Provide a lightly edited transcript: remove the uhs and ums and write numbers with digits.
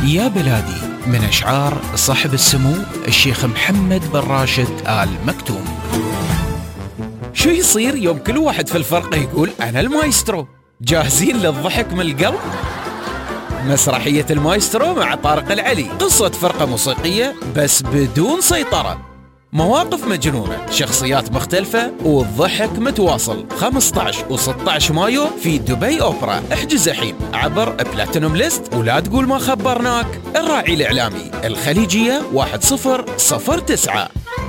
يا بلادي من أشعار صاحب السمو الشيخ محمد بن راشد آل مكتوم. شو يصير يوم كل واحد في الفرقة يقول أنا المايسترو؟ جاهزين للضحك من القلب؟ مسرحية المايسترو مع طارق العلي، قصة فرقة موسيقية بس بدون سيطرة، مواقف مجنونة، شخصيات مختلفة والضحك متواصل. 15 و16 مايو في دبي أوبرا. احجز الحين عبر بلاتينوم ليست ولا تقول ما خبرناك. الراعي الإعلامي الخليجية 1009.